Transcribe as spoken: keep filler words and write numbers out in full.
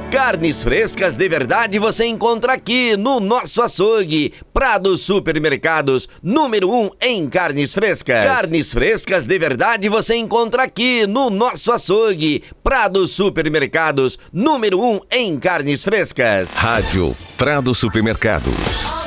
Carnes frescas de verdade você encontra aqui no nosso açougue. Prado Supermercados, número um em carnes frescas. Carnes frescas de verdade você encontra aqui no nosso açougue. Prado Supermercados, número um em carnes frescas. Rádio Prado Supermercados.